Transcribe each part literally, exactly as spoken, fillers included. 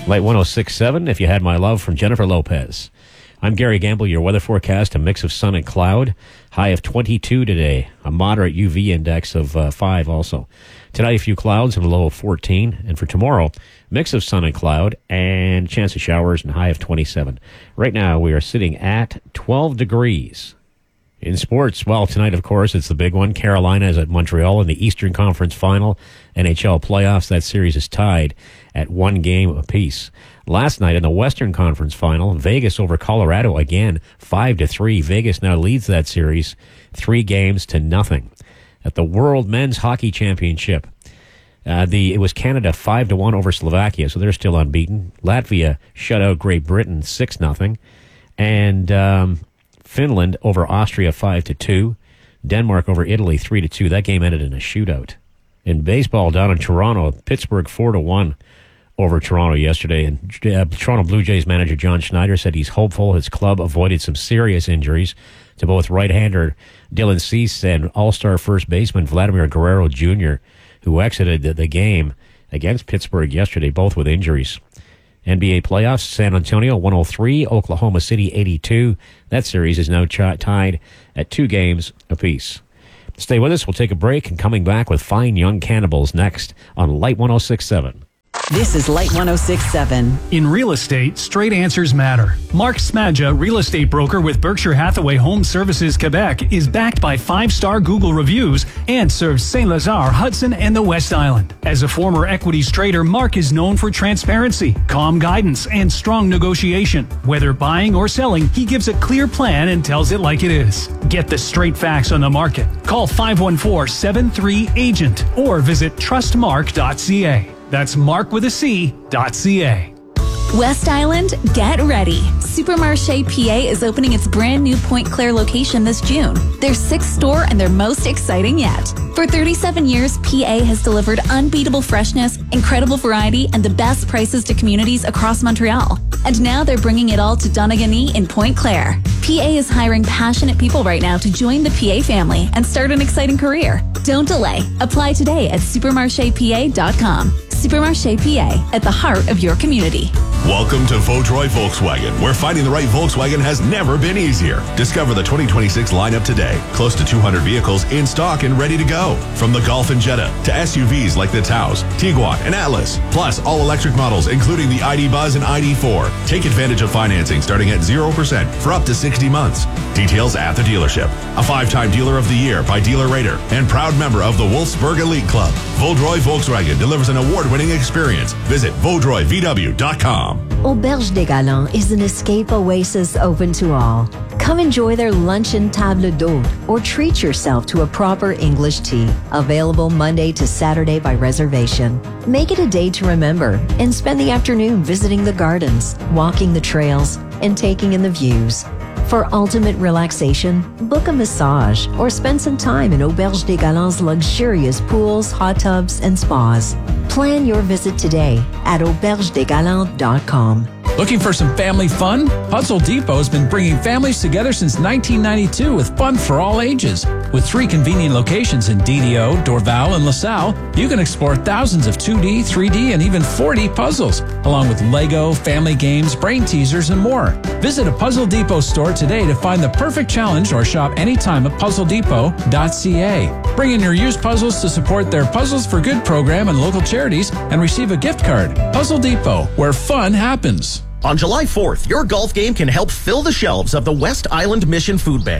Light one oh six point seven, If You Had My Love from Jennifer Lopez. I'm Gary Gamble, your weather forecast, a mix of sun and cloud. High of twenty-two today, a moderate U V index of uh, five also. Tonight, a few clouds and a low of fourteen. And for tomorrow, mix of sun and cloud and chance of showers and high of twenty-seven. Right now, we are sitting at twelve degrees. In sports, well, tonight, of course, it's the big one. Carolina is at Montreal in the Eastern Conference Final. N H L playoffs, that series is tied at one game apiece. Last night in the Western Conference Final, Vegas over Colorado again, five to three. Vegas now leads that series three games to nothing. At the World Men's Hockey Championship, uh, the it was Canada five to one over Slovakia, so they're still unbeaten. Latvia shut out Great Britain six nothing, and um, Finland over Austria five to two. Denmark over Italy three to two. That game ended in a shootout. In baseball, down in Toronto, Pittsburgh four to one over Toronto yesterday. And uh, Toronto Blue Jays manager John Schneider said he's hopeful his club avoided some serious injuries to both right-hander Dylan Cease and all-star first baseman Vladimir Guerrero Junior, who exited the, the game against Pittsburgh yesterday, both with injuries. N B A playoffs, San Antonio one oh three, Oklahoma City eighty-two. That series is now ch- tied at two games apiece. Stay with us. We'll take a break and coming back with Fine Young Cannibals next on Light one oh six point seven. This is Light one oh six point seven. In real estate, straight answers matter. Mark Smadja, real estate broker with Berkshire Hathaway Home Services Quebec, is backed by five-star Google reviews and serves Saint-Lazare, Hudson, and the West Island. As a former equities trader, Mark is known for transparency, calm guidance, and strong negotiation. Whether buying or selling, he gives a clear plan and tells it like it is. Get the straight facts on the market. Call five one four, seven three, agent or visit trust mark dot c a. That's Mark with a C, dot C-A. West Island, get ready. Supermarché P A is opening its brand new Point Claire location this June. Their sixth store and their most exciting yet. For thirty-seven years, P A has delivered unbeatable freshness, incredible variety, and the best prices to communities across Montreal. And now they're bringing it all to Donegal in Point Claire. P A is hiring passionate people right now to join the P A family and start an exciting career. Don't delay. Apply today at supermarché p a dot com. Supermarché P A, at the heart of your community. Welcome to Vaudreuil Volkswagen, where finding the right Volkswagen has never been easier. Discover the twenty twenty-six lineup today. Close to two hundred vehicles in stock and ready to go. From the Golf and Jetta to S U Vs like the Taos, Tiguan, and Atlas. Plus, all-electric models, including the I D Buzz and I D four. Take advantage of financing starting at zero percent for up to sixty months. Details at the dealership. A five-time Dealer of the Year by Dealer Rater and proud member of the Wolfsburg Elite Club. Vaudreuil Volkswagen delivers an award-winning experience. Visit vaudreuil v w dot com. Auberge des Galants is an escape oasis open to all. Come enjoy their luncheon table d'hôte or treat yourself to a proper English tea. Available Monday to Saturday by reservation. Make it a day to remember and spend the afternoon visiting the gardens, walking the trails, and taking in the views. For ultimate relaxation, book a massage or spend some time in Auberge des Galants' luxurious pools, hot tubs, and spas. Plan your visit today at auberge des galants dot com. Looking for some family fun? Puzzle Depot has been bringing families together since nineteen ninety-two with fun for all ages. With three convenient locations in D D O, Dorval, and LaSalle, you can explore thousands of two D, three D, and even four D puzzles, along with Lego, family games, brain teasers, and more. Visit a Puzzle Depot store today to find the perfect challenge or shop anytime at puzzle depot dot c a. Bring in your used puzzles to support their Puzzles for Good program and local charities and receive a gift card. Puzzle Depot, where fun happens. On July fourth, your golf game can help fill the shelves of the West Island Mission Food Bank.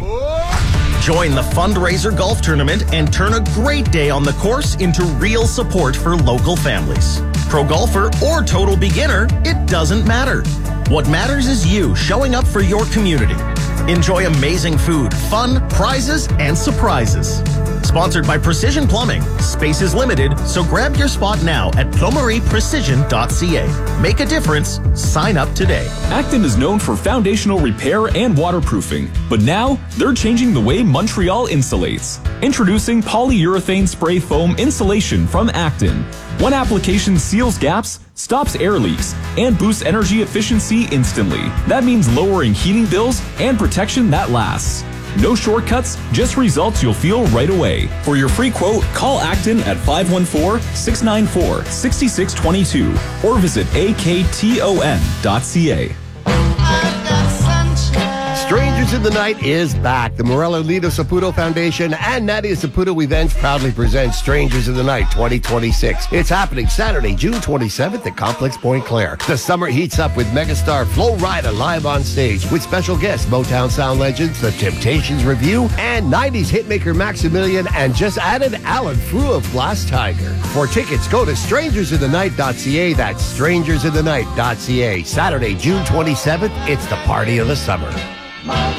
Join the fundraiser golf tournament and turn a great day on the course into real support for local families. Pro golfer or total beginner, it doesn't matter. What matters is you showing up for your community. Enjoy amazing food, fun, prizes, and surprises. Sponsored by Precision Plumbing. Space is limited, so grab your spot now at plumerie precision dot c a. Make a difference. Sign up today. Acton is known for foundational repair and waterproofing, but now they're changing the way Montreal insulates. Introducing polyurethane spray foam insulation from Acton. One application seals gaps, stops air leaks, and boosts energy efficiency instantly. That means lowering heating bills and protection that lasts. No shortcuts, just results you'll feel right away. For your free quote, call Acton at five one four, six nine four, six six two two or visit A K T O N dot C A. Strangers in the Night is back. The Morello Lido Saputo Foundation and Nadia Saputo Events proudly present Strangers in the Night twenty twenty-six. It's happening Saturday, June twenty-seventh at Complex Point Claire. The summer heats up with megastar Flo Rida live on stage with special guests Motown sound legends, The Temptations Review, and nineties hitmaker Maximilian, and just added Alan Frew of Glass Tiger. For tickets, go to strangers in the night dot C A. That's strangers in the night dot C A. Saturday, June twenty-seventh. It's the party of the summer.